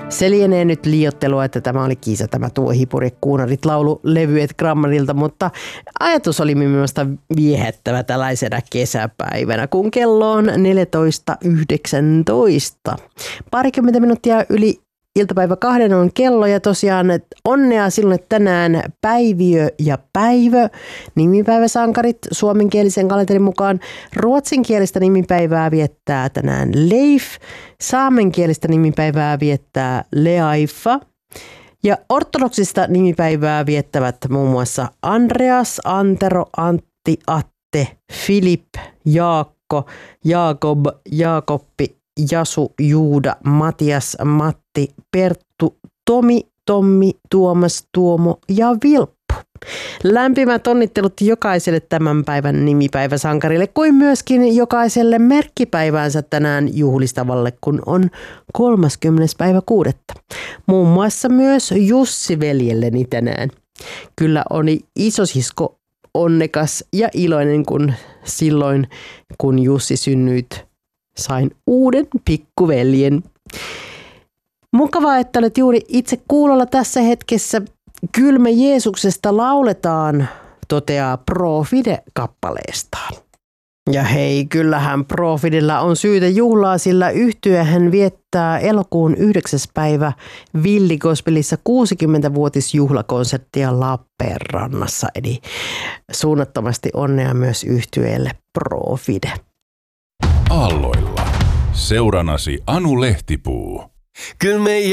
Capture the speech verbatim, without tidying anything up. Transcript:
Se lienee nyt liioittelua, että tämä oli Kiisa, tämä Tuohipurje Kuunarit laulu levyet Grammarilta, mutta ajatus oli minusta viehättävä tällaisena kesäpäivänä, kun kello on neljätoista yhdeksäntoista. Parikymmentä minuuttia yli iltapäivä kahden on kello ja tosiaan onnea sinulle tänään Päiviö ja Päivö. Nimipäiväsankarit suomenkielisen kalenterin mukaan. Ruotsinkielistä nimipäivää viettää tänään Leif. Saamenkielistä nimipäivää viettää Leaifa. Ja ortodoksista nimipäivää viettävät muun muassa Andreas, Antero, Antti, Atte, Filip, Jaakko, Jaakob, Jaakoppi, Jasu, Juuda, Matias, Matti, Perttu, Tomi, Tommi, Tuomas, Tuomo ja Vilppu. Lämpimät onnittelut jokaiselle tämän päivän nimipäiväsankarille kuin myöskin jokaiselle merkkipäiväänsä tänään juhlistavalle, kun on kolmaskymmenes päivä kuudetta. Muun muassa myös Jussi veljelleni tänään. Kyllä oli isosisko onnekas ja iloinen, kun silloin kun Jussi synnyit, sain uuden pikkuveljen. Mukavaa, että olet juuri itse kuulolla tässä hetkessä. Kyllä me Jeesuksesta lauletaan, toteaa Profide-kappaleestaan. Ja hei, kyllähän Profidella on syytä juhlaa, sillä yhtyehän viettää elokuun yhdeksäs päivä Villigospelissa kuusikymmentävuotisjuhlakonserttia Lappeenrannassa. Eli suunnattomasti onnea myös yhtyeelle Profide. Aalloilla. Seuranasi Anu Lehtipuu. Kyllä me